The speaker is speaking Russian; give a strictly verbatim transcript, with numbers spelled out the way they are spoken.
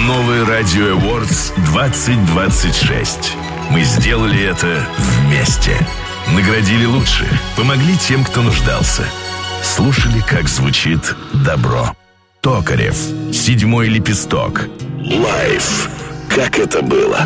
Новый Радио Awards двадцать двадцать шесть. Мы сделали это вместе. Наградили лучших, помогли тем, кто нуждался. Слушали, как звучит добро. Токарев. Седьмой лепесток. Лайф. Как это было?